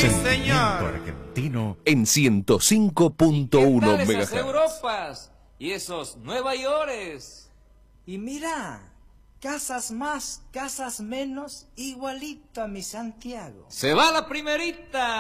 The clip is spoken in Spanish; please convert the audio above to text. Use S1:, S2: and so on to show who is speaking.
S1: Sentimiento
S2: señor.
S1: argentino en 105.1
S3: esas
S1: MHz.
S3: Europas y esos Nueva Yorkes?
S4: Y mira, casas más, casas menos, igualito a mi Santiago.
S3: Se va la primerita.